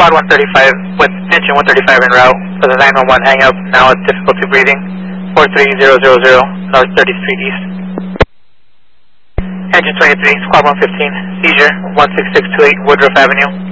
Squad 135 with engine 135 en route for the 911 hang-up, now with difficulty breathing, 43000, North 30th Street East. Engine 23, Squad 115, seizure, 16628 Woodruff Avenue.